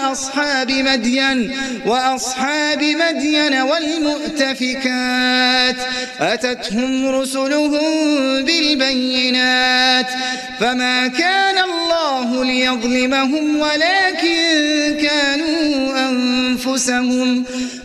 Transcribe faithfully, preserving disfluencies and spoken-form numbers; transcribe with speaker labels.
Speaker 1: وأصحاب مدين وأصحاب مدين والمؤتفكات أتتهم رسلهم بالبينات فما كان الله ليظلمهم ولكن كانوا أنفسهم